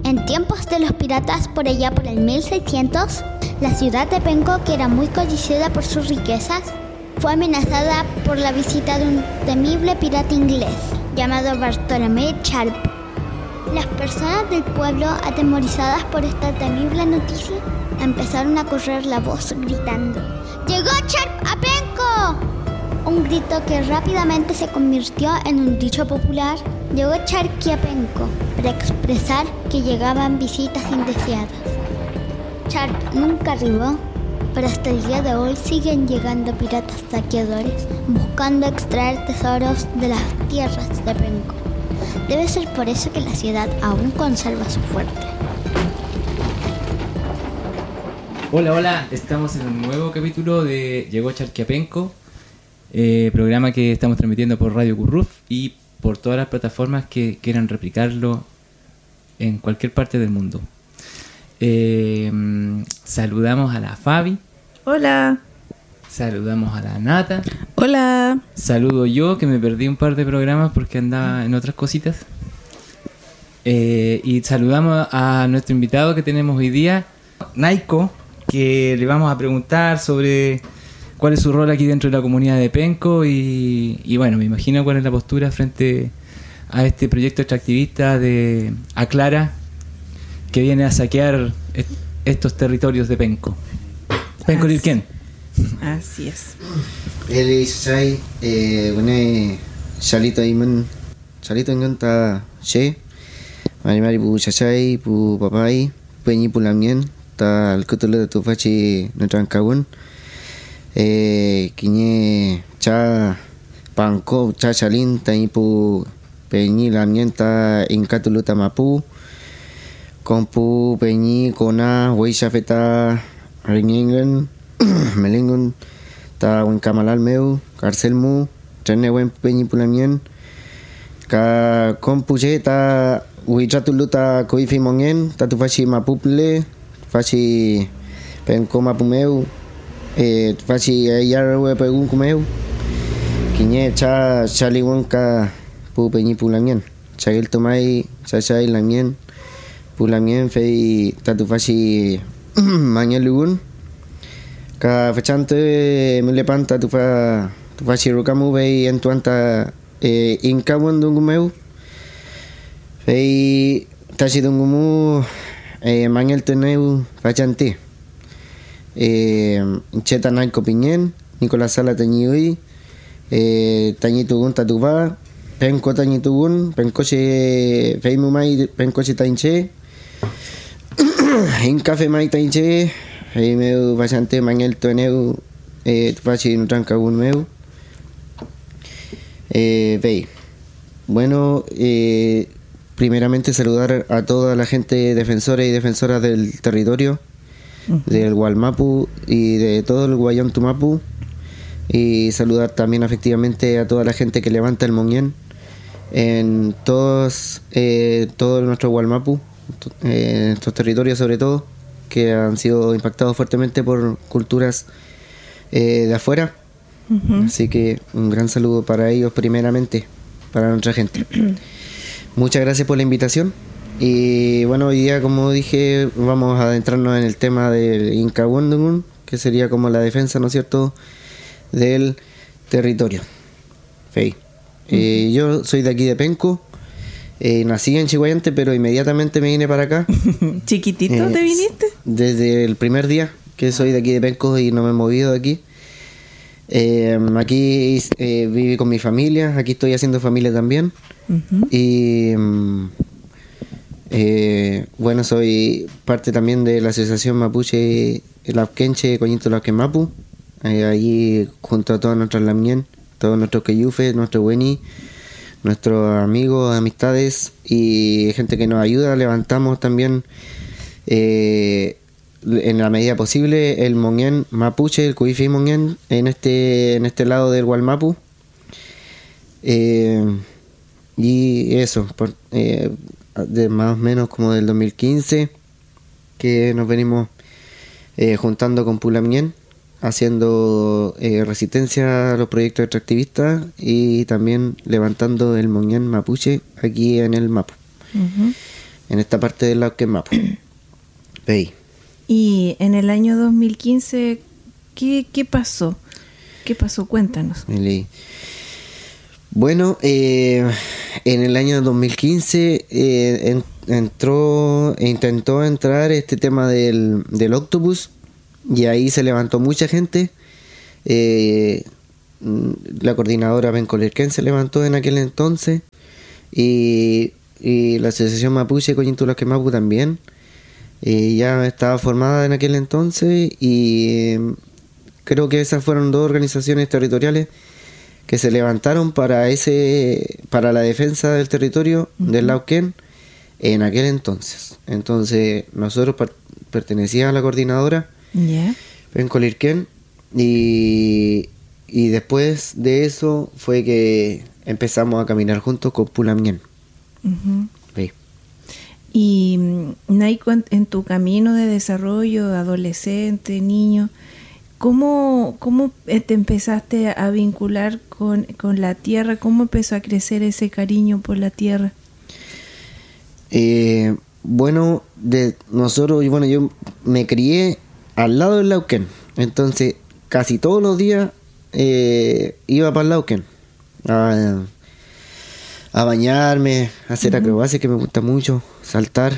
En tiempos de los piratas, por allá por el 1600, la ciudad de Penco, que era muy codiciada por sus riquezas, fue amenazada por la visita de un temible pirata inglés llamado Bartolomé Sharp. Las personas del pueblo, atemorizadas por esta temible noticia, empezaron a correr la voz gritando: ¡Llegó Sharp a Penco! Un grito que rápidamente se convirtió en un dicho popular: llegó Sharky a Penco, para expresar que llegaban visitas indeseadas. Sharp nunca arribó, pero hasta el día de hoy siguen llegando piratas saqueadores buscando extraer tesoros de las tierras de Penco. Debe ser por eso que la ciudad aún conserva su fuerte. Hola, estamos en un nuevo capítulo de Llegó Sharky a Penco, programa que estamos transmitiendo por Radio Curruf y por todas las plataformas que quieran replicarlo en cualquier parte del mundo. Saludamos a la Fabi. Hola. Saludamos a la Nata. Hola. Saludo yo, que me perdí un par de programas porque andaba en otras cositas. Y saludamos a nuestro invitado que tenemos hoy día, Naiko, que le vamos a preguntar sobre cuál es su rol aquí dentro de la comunidad de Penco y bueno, me imagino cuál es la postura frente a este proyecto extractivista de Aclara, que viene a saquear estos territorios de Penco. Penco Lirquén. Así es. Eli sai une salito iman salito ngan ta che mari bu chachai bu papai penyi pulamien ta alkutule tu fachi notran kawun kiñe cha panko cha chalin ta ipu penyi lamien ta inkatulu tamapu kompu penyi kona weisha feta ringengen melingun ta wen kamalal meu karcel mu trene wen penyi pulamien ka kompuje ta wijatulu ta koifi mongen ta tu fachi mapuple fachi penko mapumeu fachi yarwe pegun kumeu kiñe cha chaliwon ka pu penyi pulamien chagel tomai chachai lamien pulamien fei ta tu fachi manyelugun ka fechante milepanta tu fa chirukamu vei entuanta inkawan dungumeu vei tashi dungumu mangel teneu fachante cheta naiko piñen Nicolás Sala tañiui tañitugun tatuva penko tañitugun penkoche feimu mai penkoche tainche inkafe mai tainche meu bastante mangel toneu fachi nutranca un meu vei. Bueno, primeramente saludar a toda la gente defensora y defensoras del territorio del Gualmapu y de todo el Guayán Tumapu, y saludar también efectivamente a toda la gente que levanta el Moñén en todo nuestro Gualmapu, estos territorios sobre todo, que han sido impactados fuertemente por culturas de afuera. Así que un gran saludo para ellos primeramente, para nuestra gente. Muchas gracias por la invitación. Y bueno, hoy día, como dije, vamos a adentrarnos en el tema del Incahuandugun, que sería como la defensa, ¿no es cierto?, del territorio. Fey. Yo soy de aquí de Penco. Nací en Chihuayante, pero inmediatamente me vine para acá. ¿Chiquitito te viniste? Desde el primer día que soy de aquí de Penco y no me he movido de aquí. Aquí viví con mi familia, aquí estoy haciendo familia también. Y bueno, soy parte también de la asociación mapuche Lapquenche Coñito Lapquemapu, allí junto a todos nuestros lamien, todos nuestros queyufes, nuestros weni, nuestros amigos, amistades y gente que nos ayuda. Levantamos también en la medida posible el Moñén mapuche, el Cuifi Moñén en este lado del Gualmapu. Y eso, de más o menos como del 2015 que nos venimos juntando con Pulamien, haciendo resistencia a los proyectos extractivistas y también levantando el Moñén mapuche aquí en el mapa. en esta parte del Lauquén Mapu. Ahí. Y en el año 2015, ¿qué pasó? ¿Qué pasó? Cuéntanos. Bueno, en el año 2015 intentó entrar este tema del Octopus, y ahí se levantó mucha gente. La coordinadora Penco Lirquén se levantó en aquel entonces, y la Asociación Mapuche Coyintulaque Mapu también. Ya estaba formada en aquel entonces, y creo que esas fueron dos organizaciones territoriales que se levantaron para la defensa del territorio del Lauquén en aquel entonces. Entonces nosotros pertenecíamos a la coordinadora Penco Lirquén, y después de eso fue que empezamos a caminar juntos con Pulamien. Sí. Y Naiko, en tu camino de desarrollo, adolescente, niño, ¿cómo te empezaste a vincular con la tierra? ¿Cómo empezó a crecer ese cariño por la tierra? Bueno, yo me crié al lado del Lauquén, entonces casi todos los días iba para el Lauquén a bañarme, a hacer acrobacia, que me gusta mucho, saltar,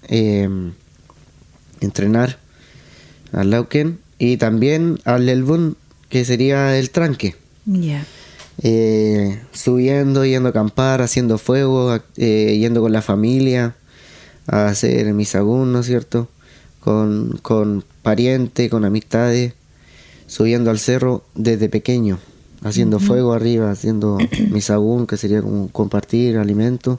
entrenar al Lauquén, y también al Lelbún, que sería el tranque. Subiendo, yendo a acampar, haciendo fuego, yendo con la familia a hacer misagún, ¿no es cierto? Con parientes, con amistades, subiendo al cerro desde pequeño, haciendo fuego arriba, haciendo misagún, que sería como compartir alimentos,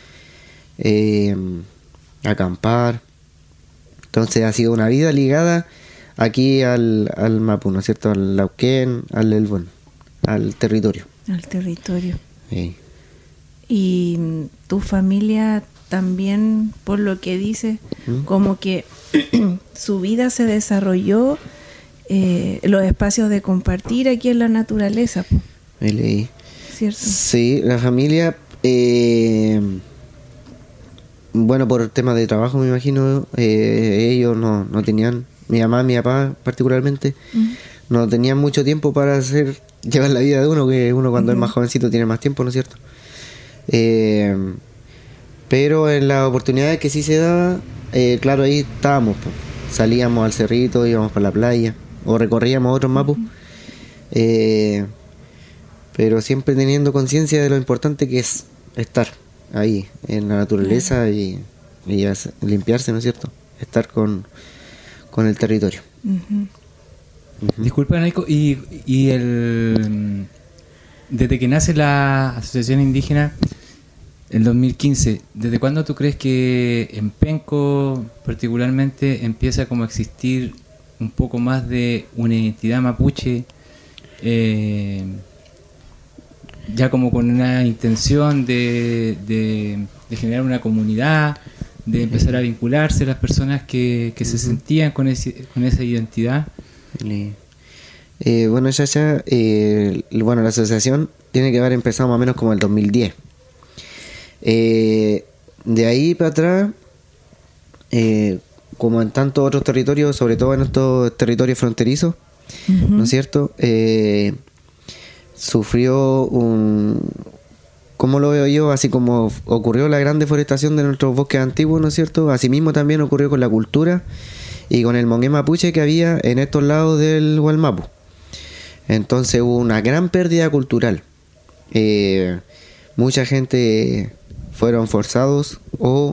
acampar. Entonces ha sido una vida ligada aquí al Mapu, ¿no es cierto? Al Lauquén, al Lelbún, al territorio. Al territorio. Sí. Y tu familia también, por lo que dices, como que su vida se desarrolló, los espacios de compartir aquí en la naturaleza. ¿Cierto? Sí, la familia, bueno, por temas de trabajo, me imagino, ellos no tenían, mi mamá, mi papá particularmente, no tenían mucho tiempo para llevar la vida de uno, que uno cuando es más jovencito tiene más tiempo, ¿no es cierto? Pero en las oportunidades que sí se daba, claro, ahí estábamos, pues. Salíamos al cerrito, íbamos para la playa, o recorríamos otros mapus, pero siempre teniendo conciencia de lo importante que es estar ahí en la naturaleza y limpiarse, ¿no es cierto? Estar con el territorio. Disculpa, Naiko, desde que nace la Asociación Indígena en 2015, ¿desde cuándo tú crees que en Penco particularmente empieza como a existir un poco más de una identidad mapuche, ya como con una intención de generar una comunidad, de empezar a vincularse las personas que se sentían con esa identidad? Bueno, la asociación tiene que haber empezado más o menos como el 2010. De ahí para atrás, como en tantos otros territorios, sobre todo en estos territorios fronterizos, ¿no es cierto? Sufrió ¿cómo lo veo yo? Así como ocurrió la gran deforestación de nuestros bosques antiguos, ¿no es cierto? Asimismo también ocurrió con la cultura y con el mongué mapuche que había en estos lados del Gualmapu. Entonces hubo una gran pérdida cultural. Mucha gente fueron forzados o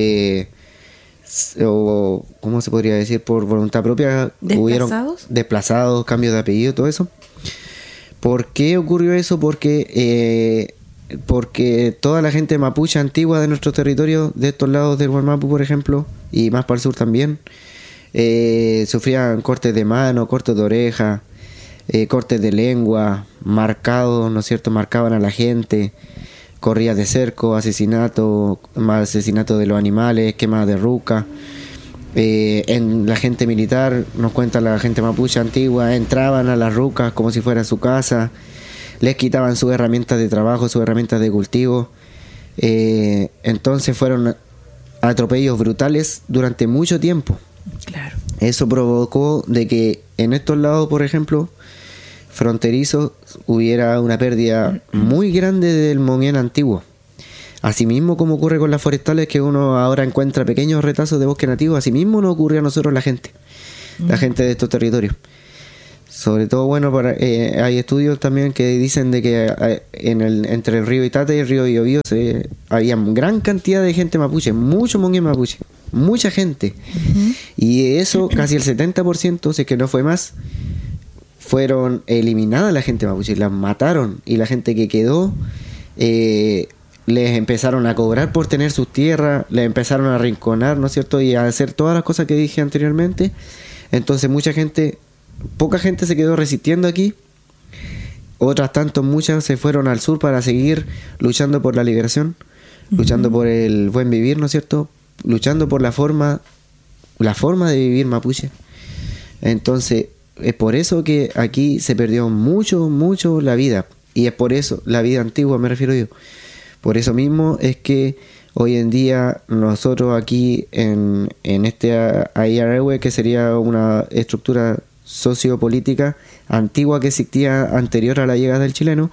¿cómo se podría decir? Por voluntad propia. Hubieron desplazados, cambios de apellido, todo eso. ¿Por qué ocurrió eso? Porque toda la gente mapuche antigua de nuestro territorio, de estos lados del Gualmapu, por ejemplo, y más para el sur también, sufrían cortes de mano, cortes de oreja, cortes de lengua, marcados, ¿no es cierto? Marcaban a la gente, corridas de cerco, asesinato de los animales, quemadas de ruca. En la gente militar, nos cuenta la gente mapuche antigua, entraban a las rucas como si fuera su casa, les quitaban sus herramientas de trabajo, sus herramientas de cultivo. Entonces fueron atropellos brutales durante mucho tiempo. Claro. Eso provocó de que en estos lados, por ejemplo, fronterizos, hubiera una pérdida muy grande del monguén antiguo. Asimismo, como ocurre con las forestales, que uno ahora encuentra pequeños retazos de bosque nativo, asimismo nos ocurre a nosotros la gente de estos territorios. Sobre todo, bueno, hay estudios también que dicen de que entre el río Itate y el río Biobío había gran cantidad de gente mapuche, mucho monguén mapuche, mucha gente. Y eso, casi el 70%, si es que no fue más, fueron eliminadas la gente mapuche, las mataron, y la gente que quedó les empezaron a cobrar por tener sus tierras, les empezaron a arrinconar, ¿no es cierto? Y a hacer todas las cosas que dije anteriormente. Entonces poca gente se quedó resistiendo aquí, otras tanto, muchas se fueron al sur para seguir luchando por la liberación, luchando por el buen vivir, ¿no es cierto? Luchando por la forma de vivir mapuche. Entonces, es por eso que aquí se perdió mucho la vida, y es por eso, la vida antigua me refiero yo. Por eso mismo es que hoy en día nosotros aquí en este IRW, que sería una estructura sociopolítica antigua que existía anterior a la llegada del chileno,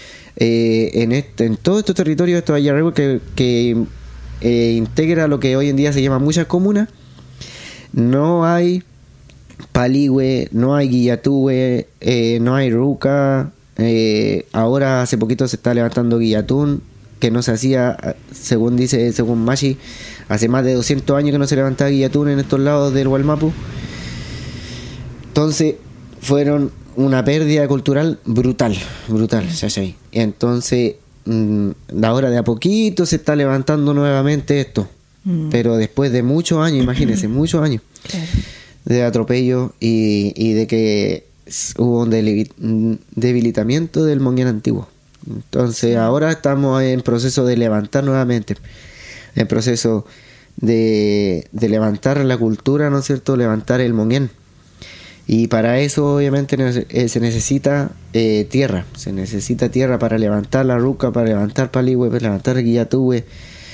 en todos estos territorios, estos IRW que integra lo que hoy en día se llama muchas comunas, no hay Paligüe, no hay Guillatúe, no hay Ruca. Ahora hace poquito se está levantando Guillatún, que no se hacía, según Machi, hace más de 200 años que no se levantaba Guillatún en estos lados del Gualmapu. Entonces fueron una pérdida cultural brutal, ¿sí? Entonces ahora de a poquito se está levantando nuevamente esto, pero después de muchos años, imagínense, muchos años. Claro. De atropello y de que hubo un debilitamiento del monguén antiguo. Entonces ahora estamos en proceso de levantar nuevamente, en proceso de levantar la cultura, ¿no es cierto?, levantar el monguén. Y para eso obviamente se necesita tierra, para levantar la Ruca, para levantar Paligüe, para levantar Guillatúe,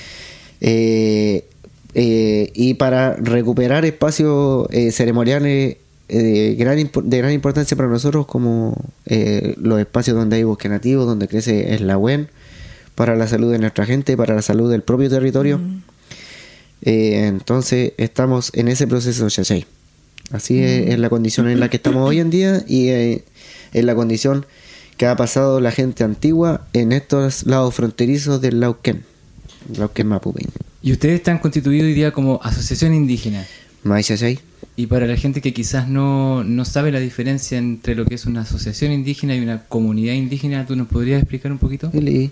y para recuperar espacios ceremoniales de gran importancia para nosotros, como los espacios donde hay bosque nativo, donde crece el Lahuén, para la salud de nuestra gente, para la salud del propio territorio. Entonces estamos en ese proceso, ¿cachai? Así es la condición en la que estamos hoy en día, y es la condición que ha pasado la gente antigua en estos lados fronterizos del Lauquén Mapuche. Y ustedes están constituidos hoy día como asociación indígena. ¿Cachai? Y para la gente que quizás no sabe la diferencia entre lo que es una asociación indígena y una comunidad indígena, ¿tú nos podrías explicar un poquito?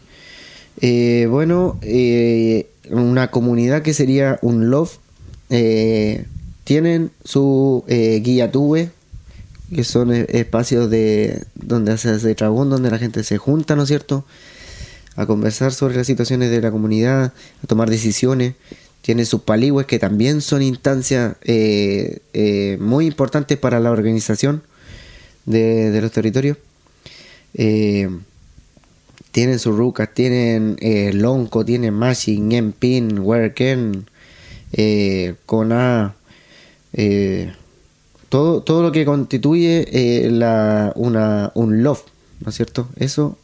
Una comunidad que sería un LOF, tienen su Guillatúe, que son espacios donde se hace trabón, donde la gente se junta, ¿no es cierto?, a conversar sobre las situaciones de la comunidad, a tomar decisiones. Tienen sus paligües, que también son instancias muy importantes para la organización de los territorios. Tienen sus rucas, tienen lonco, tienen machi, ñempin, huerquén, coná, todo lo que constituye un lof, ¿no es cierto? Eso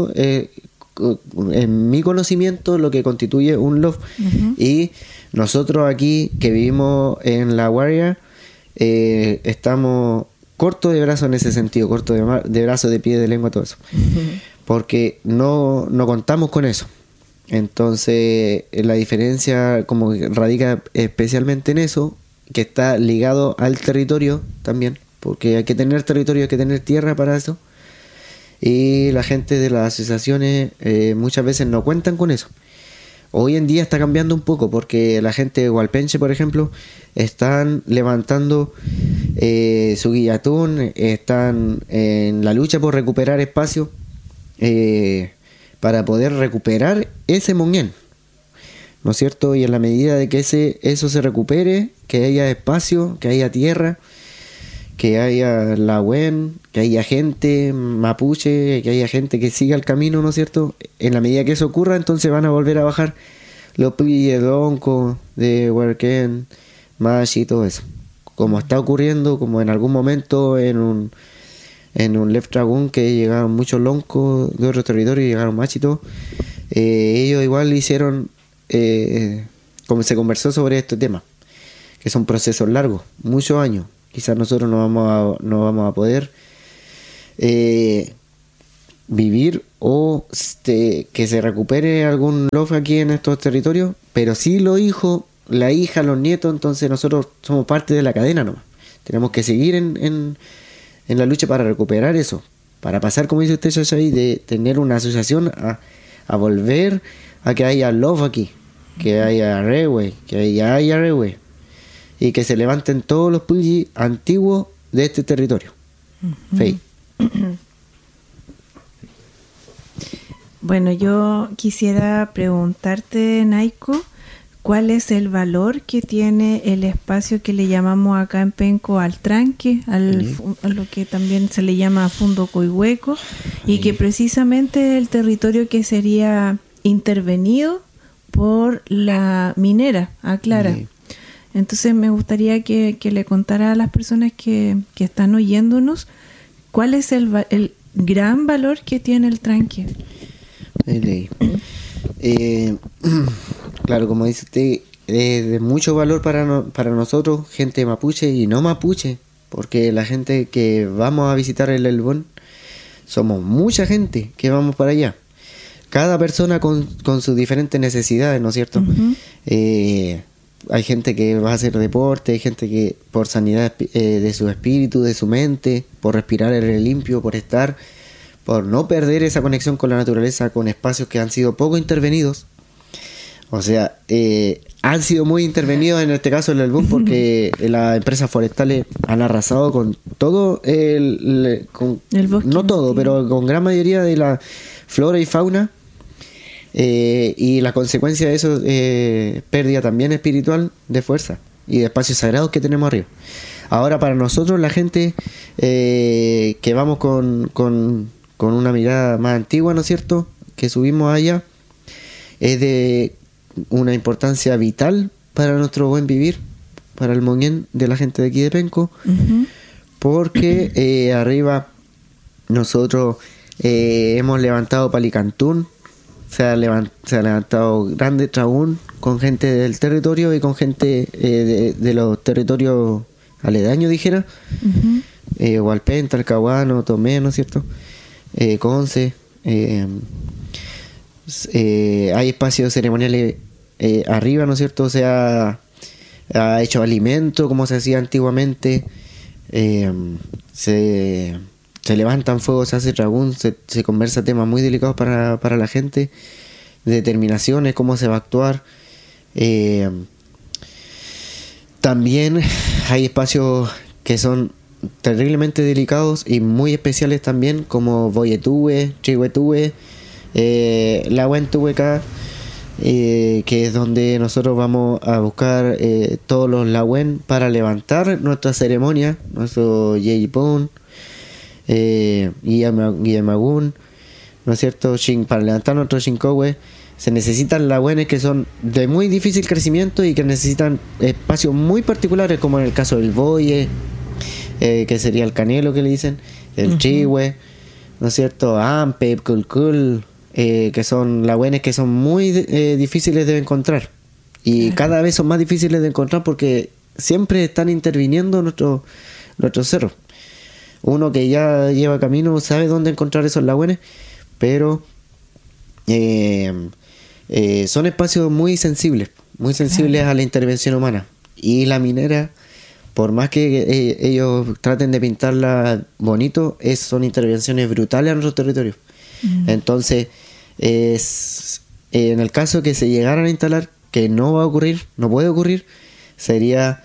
en mi conocimiento, lo que constituye un lof. Y nosotros aquí que vivimos en La Guardia, estamos cortos de brazos en ese sentido, cortos de brazos, de pie, de lengua, todo eso, porque no contamos con eso. Entonces la diferencia como que radica especialmente en eso, que está ligado al territorio también, porque hay que tener territorio, hay que tener tierra para eso. Y la gente de las asociaciones muchas veces no cuentan con eso. Hoy en día está cambiando un poco, porque la gente de Hualpenche, por ejemplo, están levantando su Guillatún, están en la lucha por recuperar espacio, para poder recuperar ese monguén, ¿no es cierto? Y en la medida de que eso se recupere, que haya espacio, que haya tierra, que haya Lahuén, que haya gente mapuche, que haya gente que siga el camino, ¿no es cierto? En la medida que eso ocurra, entonces van a volver a bajar los Pulgi de Donko, de Huarquén, Machi y todo eso. Como está ocurriendo, como en algún momento en un Left Dragon que llegaron muchos loncos de otros territorios y llegaron Machi y todo, ellos igual hicieron, como se conversó sobre este tema, que son procesos largos, muchos años. Quizás nosotros no vamos a poder vivir o que se recupere algún love aquí en estos territorios, pero sí los hijos, la hija, los nietos. Entonces nosotros somos parte de la cadena nomás. Tenemos que seguir en la lucha para recuperar eso, para pasar, como dice usted, Shashai, de tener una asociación a volver a que haya love aquí, que haya Rewe, que haya Rewe, y que se levanten todos los Pulgi antiguos de este territorio. Fey. Bueno, yo quisiera preguntarte, Naiko, ¿cuál es el valor que tiene el espacio que le llamamos acá en Penco al tranque, a lo que también se le llama Fundo Coihueco, y que precisamente es el territorio que sería intervenido por la minera, Aclara? Entonces me gustaría que le contara a las personas que están oyéndonos cuál es el gran valor que tiene el tranque. Claro, como dice usted, de mucho valor para nosotros, gente mapuche y no mapuche, porque la gente que vamos a visitar el Elbón, somos mucha gente que vamos para allá. Cada persona con sus diferentes necesidades, ¿no es cierto? Hay gente que va a hacer deporte, hay gente que por sanidad de su espíritu, de su mente, por respirar aire limpio, por no perder esa conexión con la naturaleza, con espacios que han sido poco intervenidos. O sea, han sido muy intervenidos en este caso el Elbún, porque las empresas forestales han arrasado con todo el bosque, no todo, pero con gran mayoría de la flora y fauna, y la consecuencia de eso es pérdida también espiritual de fuerza y de espacios sagrados que tenemos arriba. Ahora, para nosotros, la gente que vamos con una mirada más antigua, ¿no es cierto?, que subimos allá, es de una importancia vital para nuestro buen vivir, para el moñén de la gente de aquí de Penco, porque arriba nosotros hemos levantado Palicantún, se ha levantado Grande Tragún con gente del territorio y con gente de los territorios aledaños, dijera, Hualpén, Talcahuano, Tomé, ¿no es cierto?, Conce. Hay espacios ceremoniales arriba, ¿no es cierto? Se ha hecho alimento como se hacía antiguamente, se levantan fuegos, se hace tragún, se conversa temas muy delicados para la gente, determinaciones, cómo se va a actuar. También hay espacios que son terriblemente delicados y muy especiales también, como Boyetúe, Chihuetúe, Lahuentueca, que es donde nosotros vamos a buscar todos los Lahuen para levantar nuestra ceremonia, nuestro Yeyipón, Guillemagún, ¿no es cierto?, para levantar nuestro Chincohue. Se necesitan Lahuenes que son de muy difícil crecimiento y que necesitan espacios muy particulares, como en el caso del Boye, que sería el canelo que le dicen, el Chihue, ¿no es cierto?, Ampe, Culcul, que son Lahuenes que son muy difíciles de encontrar, y cada vez son más difíciles de encontrar porque siempre están interviniendo nuestros cerros. Uno que ya lleva camino sabe dónde encontrar esos Lahuenes, pero son espacios muy sensibles a la intervención humana, y la minera, por más que ellos traten de pintarla bonito, son intervenciones brutales en nuestro territorio. Entonces, en el caso que se llegaran a instalar, que no va a ocurrir, no puede ocurrir, sería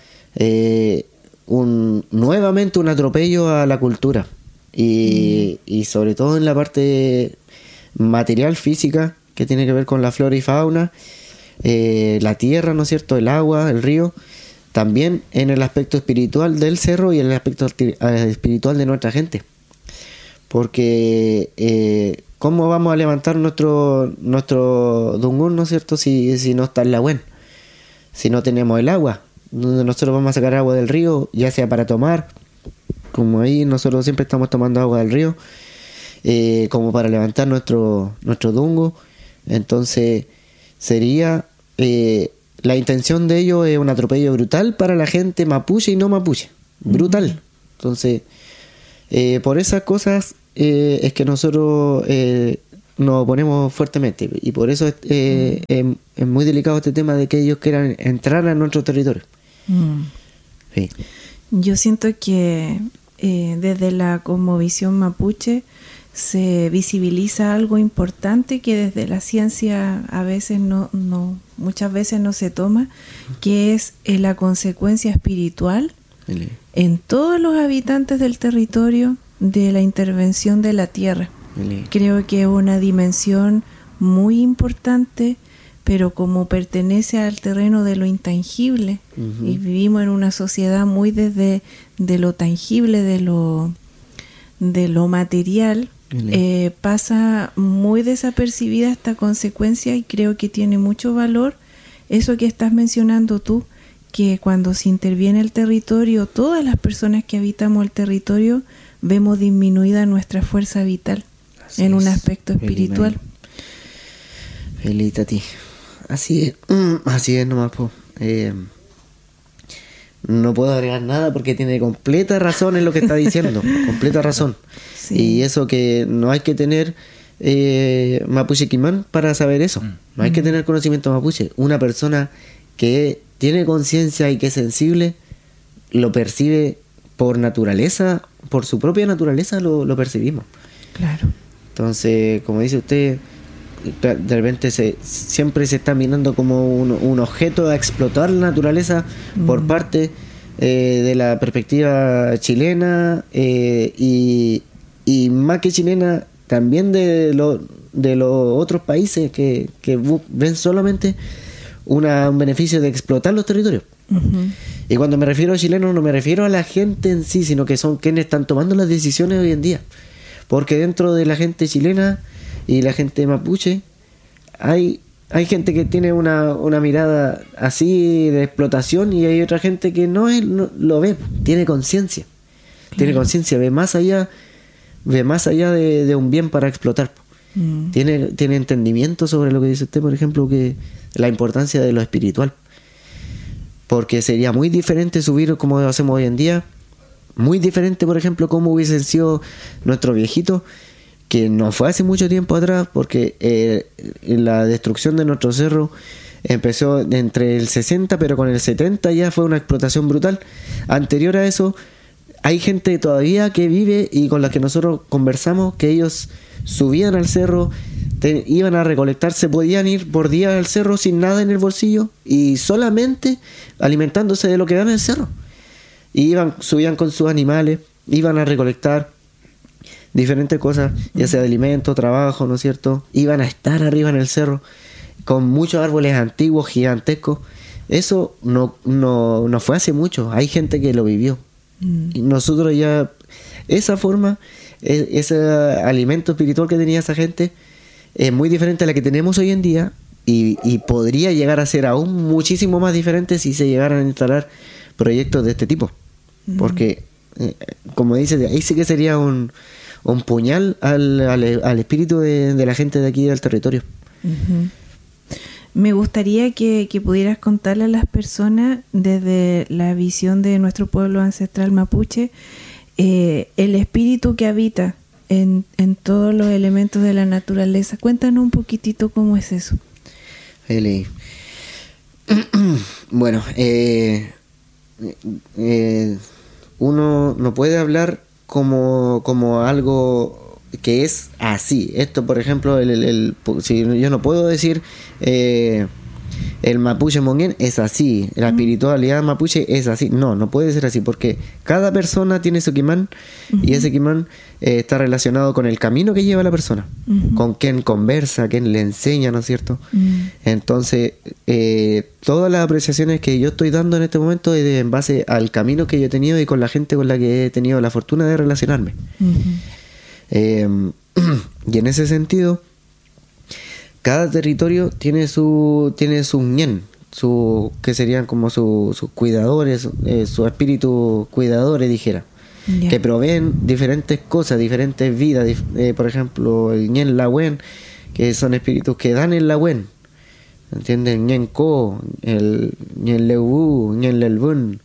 nuevamente un atropello a la cultura, y sobre todo en la parte material, física, que tiene que ver con la flora y fauna, la tierra, ¿no es cierto?, el agua, el río. También en el aspecto espiritual del cerro y en el aspecto espiritual de nuestra gente. Porque ¿cómo vamos a levantar nuestro dungún, ¿no es cierto? Si no está en la buena, si no tenemos el agua, donde nosotros vamos a sacar agua del río, ya sea para tomar, como ahí nosotros siempre estamos tomando agua del río, como para levantar nuestro dungo. Entonces sería, la intención de ello es un atropello brutal para la gente mapuche y no mapuche, brutal. Entonces, por esas cosas es que nosotros nos oponemos fuertemente, y por eso es muy delicado este tema de que ellos quieran entrar a nuestro territorio. Sí. Yo siento que desde la cosmovisión mapuche se visibiliza algo importante que desde la ciencia a veces muchas veces no se toma, que es la consecuencia espiritual en todos los habitantes del territorio de la intervención de la tierra. Creo que es una dimensión muy importante, pero como pertenece al terreno de lo intangible, y vivimos en una sociedad muy desde de lo tangible, de lo material, pasa muy desapercibida esta consecuencia, y creo que tiene mucho valor eso que estás mencionando tú, que cuando se interviene el territorio, todas las personas que habitamos el territorio vemos disminuida nuestra fuerza vital. Así en un aspecto espiritual. Feliz a ti. Así es nomás, po. No puedo agregar nada porque tiene completa razón en lo que está diciendo. Completa razón. Sí. Y eso que no hay que tener mapuche quimán para saber eso. No hay que tener conocimiento mapuche. Una persona que tiene conciencia y que es sensible lo percibe por naturaleza, por su propia naturaleza lo percibimos. Claro. Entonces, como dice usted, de repente siempre se está mirando como un objeto a explotar la naturaleza por parte de la perspectiva chilena, y más que chilena, también de los otros países que ven solamente un beneficio de explotar los territorios. Y cuando me refiero a chilenos, no me refiero a la gente en sí, sino que son quienes están tomando las decisiones hoy en día. Porque dentro de la gente chilena y la gente mapuche hay gente que tiene una mirada así de explotación, y hay otra gente que no lo ve, tiene conciencia. Tiene conciencia, ve más allá de un bien para explotar. Tiene entendimiento sobre lo que dice usted, por ejemplo, que la importancia de lo espiritual. Porque sería muy diferente subir como lo hacemos hoy en día, muy diferente, por ejemplo, como hubiesen sido nuestros viejitos, que no fue hace mucho tiempo atrás, porque la destrucción de nuestro cerro empezó entre el 60, pero con el 70 ya fue una explotación brutal. Anterior a eso, hay gente todavía que vive y con la que nosotros conversamos, que ellos subían al cerro, iban a recolectar, se podían ir por día al cerro sin nada en el bolsillo y solamente alimentándose de lo que dan en el cerro. Y subían con sus animales, iban a recolectar diferentes cosas, ya sea de alimento, trabajo, ¿no es cierto? Iban a estar arriba en el cerro con muchos árboles antiguos, gigantescos. Eso no fue hace mucho, hay gente que lo vivió. Y nosotros ya, esa forma, ese alimento espiritual que tenía esa gente es muy diferente a la que tenemos hoy en día, y podría llegar a ser aún muchísimo más diferente si se llegaran a instalar proyectos de este tipo. Porque, como dice, ahí sí que sería un puñal al espíritu de la gente de aquí del territorio. Me gustaría que pudieras contarle a las personas, desde la visión de nuestro pueblo ancestral mapuche, el espíritu que habita en todos los elementos de la naturaleza. Cuéntanos un poquitito cómo es eso. Bueno, uno no puede hablar como algo que es así. Esto, por ejemplo, si yo no puedo decir el mapuche monguén es así, la espiritualidad mapuche es así. No puede ser así, porque cada persona tiene su quimán, y ese quimán está relacionado con el camino que lleva la persona, con quien conversa, quien le enseña, ¿no es cierto? Entonces, todas las apreciaciones que yo estoy dando en este momento es en base al camino que yo he tenido y con la gente con la que he tenido la fortuna de relacionarme. Y en ese sentido, cada territorio tiene sus ñen, que serían como sus cuidadores, su espíritu cuidadores, dijera, Ya. que proveen diferentes cosas, diferentes vidas. Por ejemplo, el ñen Lahuen, que son espíritus que dan el Lahuen, ¿entiendes? El ñen Ko, el ñen Leubu, ñen Lelbun,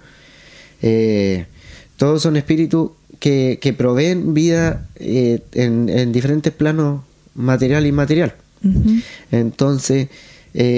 todos son espíritus que proveen vida en diferentes planos material e inmaterial. Ujú. Entonces,